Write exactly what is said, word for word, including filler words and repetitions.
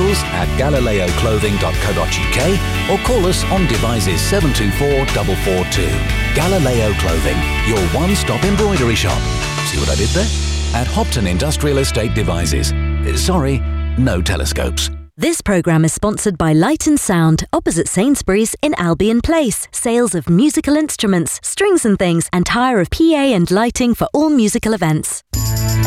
sales at galileo clothing dot co dot uk or call us on devices seven two four four four two. Galileo Clothing, your one-stop embroidery shop. See what I did there? At Hopton Industrial Estate Devices. Sorry, no telescopes. This programme is sponsored by Light and Sound, opposite Sainsbury's in Albion Place. Sales of musical instruments, strings and things, and hire of P A and lighting for all musical events.